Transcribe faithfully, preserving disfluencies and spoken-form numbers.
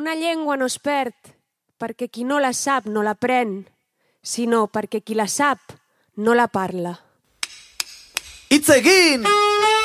Una llengua no es perd perquè qui no la sap no l'aprèn, sinó perquè qui la sap no la parla. Hitz egin!